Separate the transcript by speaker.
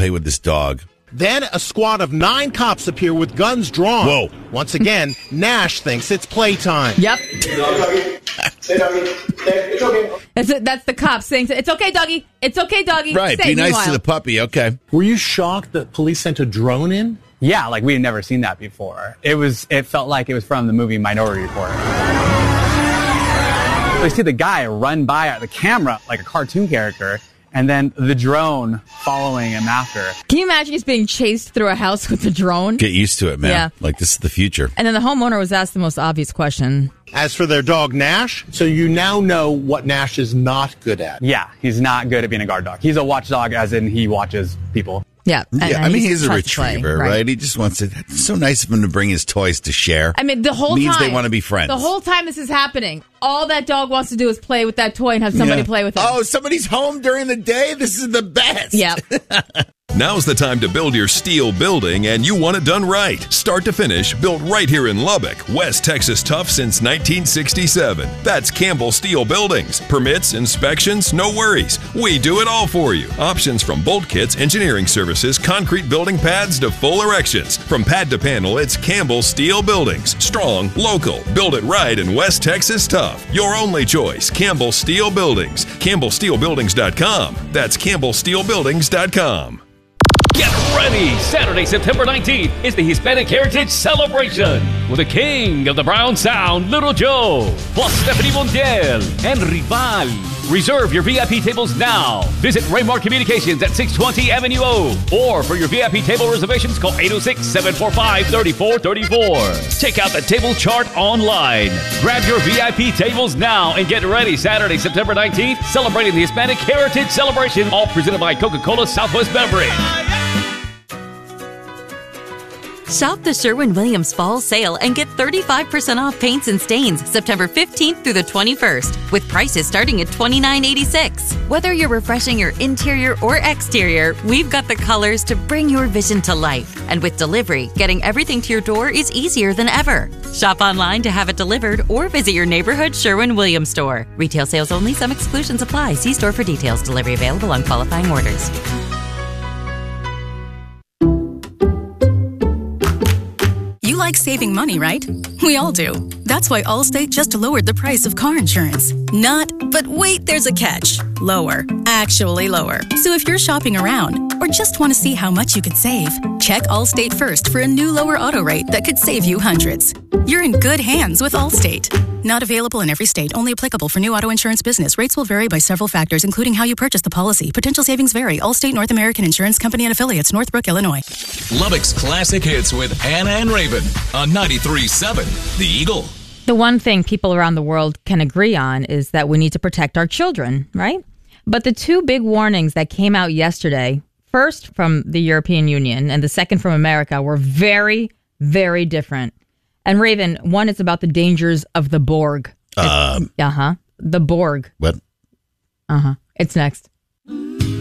Speaker 1: play with this dog.
Speaker 2: Then a squad of 9 cops appear with guns drawn.
Speaker 1: Whoa.
Speaker 2: Once again, Nash thinks it's playtime.
Speaker 3: Yep.
Speaker 4: Say, doggy. It's okay.
Speaker 3: That's the cops saying, it's okay, doggy. It's okay, doggy.
Speaker 1: Right,
Speaker 3: Say,
Speaker 1: be nice
Speaker 3: meanwhile.
Speaker 1: to the puppy, okay.
Speaker 2: Were you shocked that police sent a drone in?
Speaker 5: Yeah, like we had never seen that before. It felt like it was from the movie Minority Report. We see the guy run by the camera like a cartoon character, and then the drone following him after.
Speaker 3: Can you imagine he's being chased through a house with a drone?
Speaker 1: Get used to it, man.
Speaker 3: Yeah.
Speaker 1: Like, this is the future.
Speaker 3: And then the homeowner was asked the most obvious question.
Speaker 2: As for their dog, Nash, so you now know what Nash is not good at.
Speaker 5: Yeah, he's not good at being a guard dog. He's a watchdog, as in he watches people.
Speaker 3: Yeah.
Speaker 1: I mean, he's a
Speaker 3: tries to play,
Speaker 1: retriever, right? He just wants it. It's so nice of him to bring his toys to share.
Speaker 3: I mean, the whole
Speaker 1: means
Speaker 3: time.
Speaker 1: they want to be friends.
Speaker 3: The whole time this is happening, all that dog wants to do is play with that toy and have somebody play with it.
Speaker 1: Oh, somebody's home during the day? This is the best.
Speaker 3: Yeah.
Speaker 6: Now's the time to build your steel building, and you want it done right. Start to finish, built right here in Lubbock, West Texas tough since 1967. That's Campbell Steel Buildings. Permits, inspections, no worries. We do it all for you. Options from bolt kits, engineering services, concrete building pads to full erections. From pad to panel, it's Campbell Steel Buildings. Strong, local, build it right in West Texas tough. Your only choice, Campbell Steel Buildings. CampbellSteelBuildings.com. That's CampbellSteelBuildings.com.
Speaker 7: Get ready! Saturday, September 19th is the Hispanic Heritage Celebration with the king of the Brown Sound, Little Joe, plus Stephanie Montiel and Rival. Reserve your VIP tables now. Visit Raymar Communications at 620 Avenue O. Or for your VIP table reservations, call 806-745-3434. Check out the table chart online. Grab your VIP tables now and get ready Saturday, September 19th, celebrating the Hispanic Heritage Celebration, all presented by Coca-Cola Southwest Beverage.
Speaker 8: Shop the Sherwin-Williams Fall Sale and get 35% off paints and stains September 15th through the 21st, with prices starting at $29.86. Whether you're refreshing your interior or exterior, we've got the colors to bring your vision to life. And with delivery, getting everything to your door is easier than ever. Shop online to have it delivered or visit your neighborhood Sherwin-Williams store. Retail sales only. Some exclusions apply. See store for details. Delivery available on qualifying orders.
Speaker 9: You like saving money, right? We all do. That's why Allstate just lowered the price of car insurance. But wait, there's a catch. Lower. Actually lower. So if you're shopping around or just want to see how much you could save, check Allstate first for a new lower auto rate that could save you hundreds. You're in good hands with Allstate. Not available in every state. Only applicable for new auto insurance business. Rates will vary by several factors, including how you purchase the policy. Potential savings vary. Allstate North American Insurance Company and Affiliates, Northbrook, Illinois.
Speaker 10: Lubbock's Classic Hits with Anna and Raven on 93.7 The Eagle.
Speaker 3: The one thing people around the world can agree on is that we need to protect our children, right? But the two big warnings that came out yesterday, first from the European Union and the second from America, were very, very different. And Raven, one is about the dangers of the Borg. The Borg.
Speaker 1: What?
Speaker 3: It's next.